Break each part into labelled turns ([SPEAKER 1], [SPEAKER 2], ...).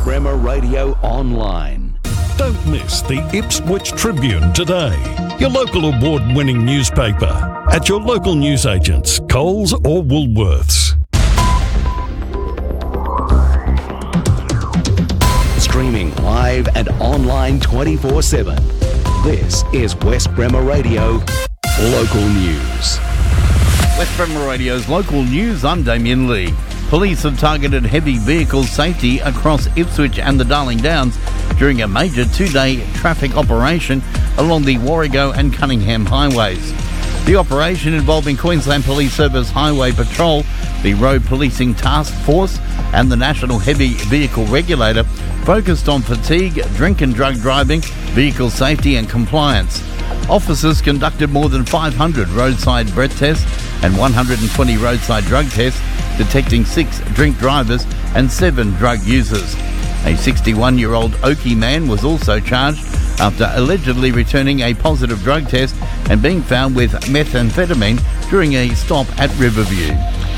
[SPEAKER 1] Bremer Radio Online.
[SPEAKER 2] Don't miss the Ipswich Tribune today, your local award-winning newspaper, at your local newsagents, Coles or Woolworths.
[SPEAKER 1] Streaming live and online 24/7. This is West Bremer Radio Local News.
[SPEAKER 3] West Bremer Radio's Local News, I'm Damien Lee. Police have targeted heavy vehicle safety across Ipswich and the Darling Downs during a major two-day traffic operation along the Warrego and Cunningham highways. The operation, involving Queensland Police Service Highway Patrol, the Road Policing Task Force and the National Heavy Vehicle Regulator, focused on fatigue, drink and drug driving, vehicle safety and compliance. Officers conducted more than 500 roadside breath tests and 120 roadside drug tests, detecting 6 drink drivers and 7 drug users. A 61-year-old Oakey man was also charged after allegedly returning a positive drug test and being found with methamphetamine during a stop at Riverview.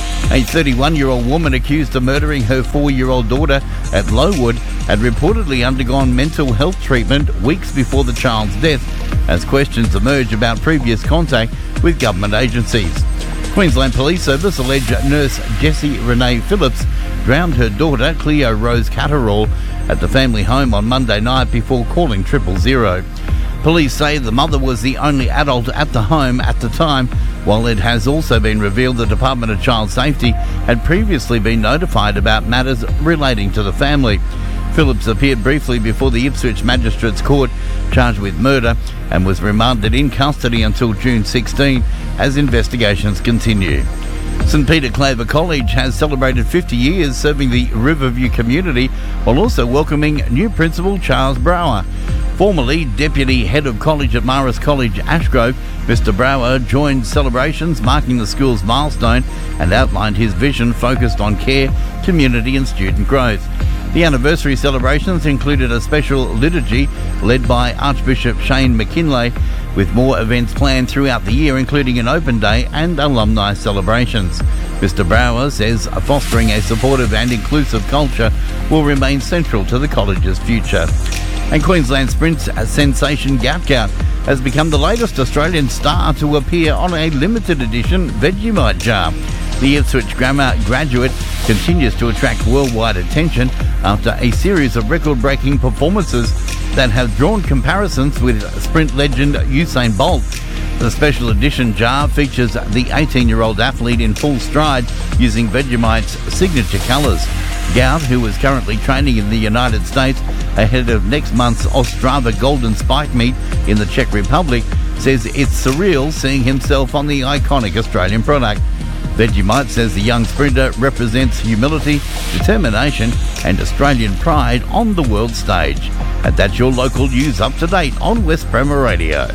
[SPEAKER 3] A 31-year-old woman accused of murdering her 4-year-old daughter at Lowood had reportedly undergone mental health treatment weeks before the child's death, as questions emerge about previous contact with government agencies. Queensland Police Service alleged nurse Jessie Renee Phillips drowned her daughter, Cleo Rose Catterall, at the family home on Monday night before calling 000. Police say the mother was the only adult at the home at the time, while it has also been revealed the Department of Child Safety had previously been notified about matters relating to the family. Phillips appeared briefly before the Ipswich Magistrates Court, charged with murder, and was remanded in custody until June 16 as investigations continue. St Peter Claver College has celebrated 50 years serving the Riverview community while also welcoming new principal Charles Brower. Formerly Deputy Head of College at Marist College, Ashgrove, Mr Brower joined celebrations marking the school's milestone and outlined his vision focused on care, community and student growth. The anniversary celebrations included a special liturgy led by Archbishop Shane McKinlay, with more events planned throughout the year, including an open day and alumni celebrations. Mr Brower says fostering a supportive and inclusive culture will remain central to the college's future. And Queensland Sprint sensation Gapgout has become the latest Australian star to appear on a limited edition Vegemite jar. The Ipswich Grammar graduate continues to attract worldwide attention after a series of record-breaking performances that have drawn comparisons with sprint legend Usain Bolt. The special edition jar features the 18-year-old athlete in full stride using Vegemite's signature colours. Gout, who is currently training in the United States ahead of next month's Ostrava Golden Spike meet in the Czech Republic, says it's surreal seeing himself on the iconic Australian product. Vegemite says the young sprinter represents humility, determination and Australian pride on the world stage. And that's your local news up to date on West Bremer Radio.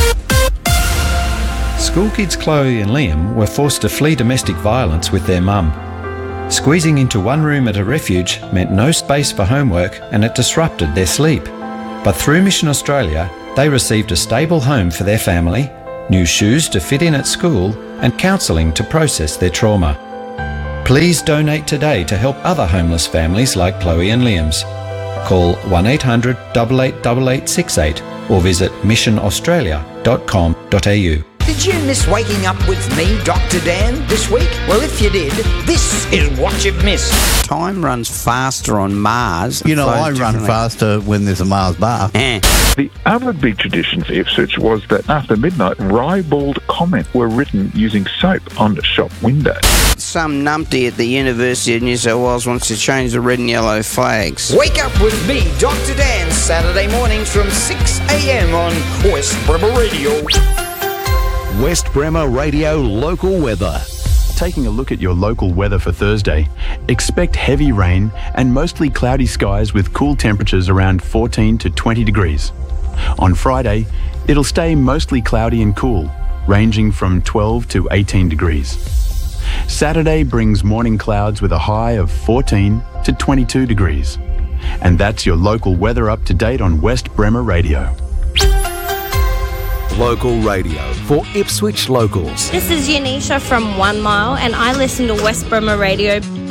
[SPEAKER 4] School kids Chloe and Liam were forced to flee domestic violence with their mum. Squeezing into one room at a refuge meant no space for homework and it disrupted their sleep. But through Mission Australia, they received a stable home for their family, new shoes to fit in at school and counselling to process their trauma. Please donate today to help other homeless families like Chloe and Liam's. Call 1800 888868 or visit missionaustralia.com.au.
[SPEAKER 5] Did you miss waking up with me, Dr. Dan, this week? Well, if you did, this is what you've missed.
[SPEAKER 6] Time runs faster on Mars.
[SPEAKER 7] You know, I run faster when there's a Mars bar.
[SPEAKER 8] The other big tradition for Ipswich was that after midnight, ribald comments were written using soap on shop windows.
[SPEAKER 6] Some numpty at the University of New South Wales wants to change the red and yellow flags.
[SPEAKER 5] Wake up with me, Dr. Dan, Saturday mornings from 6 a.m. on West Bremer Radio.
[SPEAKER 1] West Bremer Radio Local Weather.
[SPEAKER 9] Taking a look at your local weather for Thursday, expect heavy rain and mostly cloudy skies with cool temperatures around 14 to 20 degrees. On Friday, it'll stay mostly cloudy and cool, ranging from 12 to 18 degrees. Saturday brings morning clouds with a high of 14 to 22 degrees. And that's your local weather up to date on West Bremer Radio.
[SPEAKER 1] Local radio for Ipswich locals.
[SPEAKER 10] This is Yanisha from 1 Mile and I listen to West Bremer Radio.